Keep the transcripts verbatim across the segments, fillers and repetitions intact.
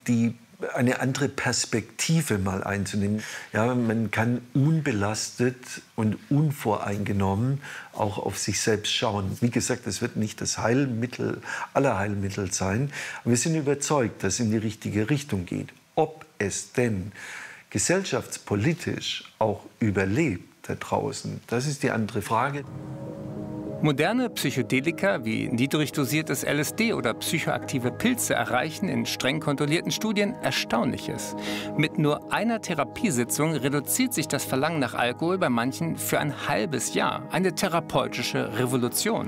die eine andere Perspektive mal einzunehmen. Ja, man kann unbelastet und unvoreingenommen auch auf sich selbst schauen. Wie gesagt, das wird nicht das Heilmittel aller Heilmittel sein, aber wir sind überzeugt, dass es in die richtige Richtung geht. Ob es denn gesellschaftspolitisch auch überlebt da draußen, das ist die andere Frage. Moderne Psychedelika wie niedrig dosiertes L S D oder psychoaktive Pilze erreichen in streng kontrollierten Studien Erstaunliches. Mit nur einer Therapiesitzung reduziert sich das Verlangen nach Alkohol bei manchen für ein halbes Jahr. Eine therapeutische Revolution.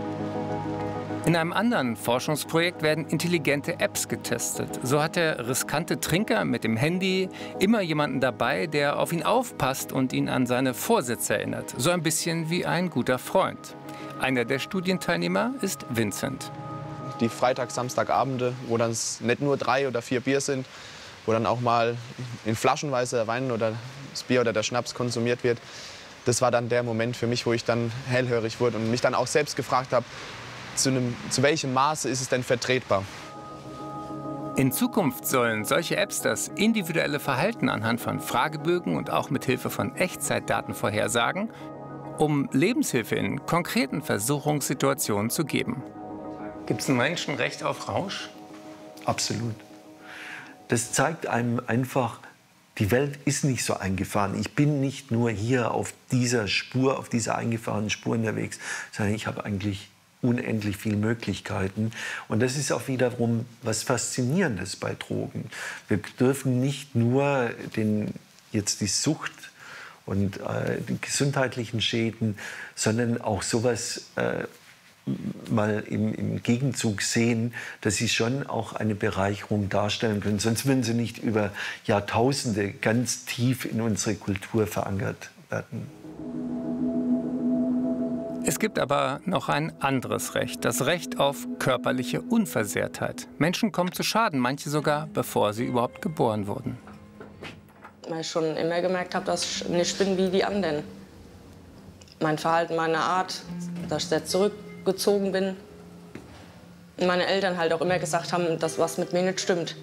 In einem anderen Forschungsprojekt werden intelligente Apps getestet. So hat der riskante Trinker mit dem Handy immer jemanden dabei, der auf ihn aufpasst und ihn an seine Vorsätze erinnert. So ein bisschen wie ein guter Freund. Einer der Studienteilnehmer ist Vincent. Die Freitag-, Samstagabende, wo dann nicht nur drei oder vier Bier sind, wo dann auch mal in Flaschenweise der Wein oder das Bier oder der Schnaps konsumiert wird. Das war dann der Moment für mich, wo ich dann hellhörig wurde und mich dann auch selbst gefragt habe, zu, einem, zu welchem Maße ist es denn vertretbar? In Zukunft sollen solche Apps das individuelle Verhalten anhand von Fragebögen und auch mit Hilfe von Echtzeitdaten vorhersagen, um Lebenshilfe in konkreten Versuchungssituationen zu geben. Gibt es ein Menschenrecht auf Rausch? Absolut. Das zeigt einem einfach, die Welt ist nicht so eingefahren. Ich bin nicht nur hier auf dieser Spur, auf dieser eingefahrenen Spur unterwegs, sondern ich habe eigentlich unendlich viele Möglichkeiten. Und das ist auch wiederum was Faszinierendes bei Drogen. Wir dürfen nicht nur den, jetzt die Sucht und äh, die gesundheitlichen Schäden, sondern auch sowas äh, mal im, im Gegenzug sehen, dass sie schon auch eine Bereicherung darstellen können. Sonst würden sie nicht über Jahrtausende ganz tief in unsere Kultur verankert werden. Es gibt aber noch ein anderes Recht, das Recht auf körperliche Unversehrtheit. Menschen kommen zu Schaden, manche sogar, bevor sie überhaupt geboren wurden. Weil ich schon immer gemerkt habe, dass ich nicht bin wie die anderen. Mein Verhalten, meine Art, dass ich sehr zurückgezogen bin. Und meine Eltern halt auch immer gesagt haben, dass was mit mir nicht stimmt.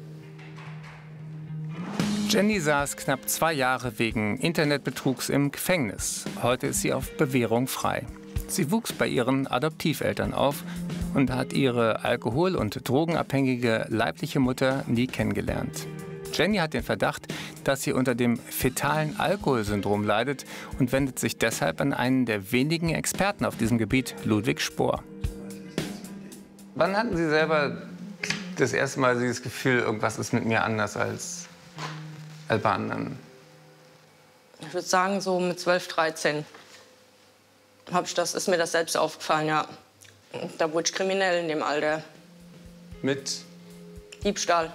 Jenny saß knapp zwei Jahre wegen Internetbetrugs im Gefängnis. Heute ist sie auf Bewährung frei. Sie wuchs bei ihren Adoptiveltern auf und hat ihre alkohol- und drogenabhängige leibliche Mutter nie kennengelernt. Jenny hat den Verdacht, dass sie unter dem fetalen Alkoholsyndrom leidet und wendet sich deshalb an einen der wenigen Experten auf diesem Gebiet, Ludwig Spohr. Wann hatten Sie selber das erste Mal dieses Gefühl, irgendwas ist mit mir anders als, als bei anderen? Ich würde sagen, so mit zwölf, dreizehn hab ich das, ist mir das selbst aufgefallen, ja. Da wurde ich kriminell in dem Alter. Mit? Diebstahl.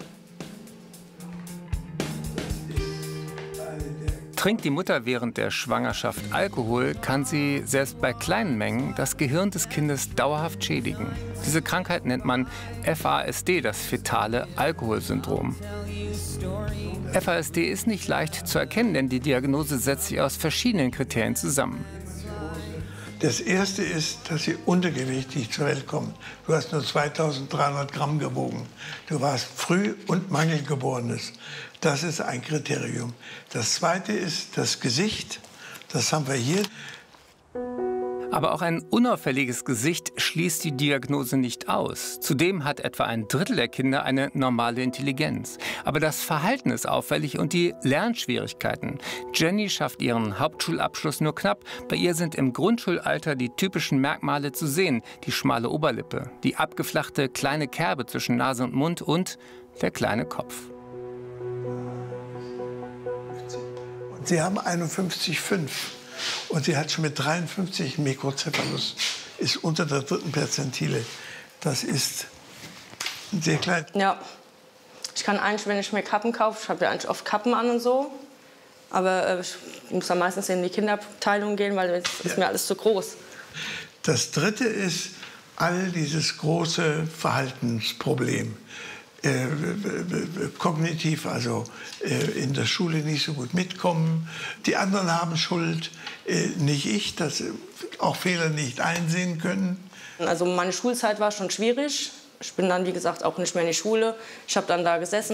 Trinkt die Mutter während der Schwangerschaft Alkohol, kann sie selbst bei kleinen Mengen das Gehirn des Kindes dauerhaft schädigen. Diese Krankheit nennt man F A S D, das fetale Alkoholsyndrom. F A S D ist nicht leicht zu erkennen, denn die Diagnose setzt sich aus verschiedenen Kriterien zusammen. Das erste ist, dass sie untergewichtig zur Welt kommen. Du hast nur zweitausenddreihundert Gramm gewogen. Du warst früh und mangelgeborenes. Das ist ein Kriterium. Das zweite ist das Gesicht. Das haben wir hier. Aber auch ein unauffälliges Gesicht schließt die Diagnose nicht aus. Zudem hat etwa ein Drittel der Kinder eine normale Intelligenz. Aber das Verhalten ist auffällig und die Lernschwierigkeiten. Jenny schafft ihren Hauptschulabschluss nur knapp. Bei ihr sind im Grundschulalter die typischen Merkmale zu sehen. Die schmale Oberlippe, die abgeflachte kleine Kerbe zwischen Nase und Mund und der kleine Kopf. Sie haben einundfünfzig Komma fünf. Und sie hat schon mit dreiundfünfzig Mikrocephalus, ist unter der dritten Perzentile. Das ist sehr klein. Ja, ich kann eigentlich, wenn ich mir Kappen kaufe, ich habe ja eigentlich oft Kappen an und so, aber äh, ich muss dann meistens in die Kinderabteilung gehen, weil das ja. ist mir alles zu groß. Das dritte ist all dieses große Verhaltensproblem. Äh, kognitiv, also äh, in der Schule nicht so gut mitkommen. Die anderen haben Schuld, äh, nicht ich, dass äh, auch Fehler nicht einsehen können. Also meine Schulzeit war schon schwierig. Ich bin dann, wie gesagt, auch nicht mehr in die Schule. Ich habe dann da gesessen.